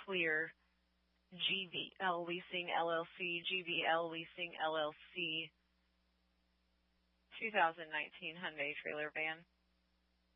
Clear GVL Leasing LLC, GVL Leasing LLC, 2019 Hyundai trailer van.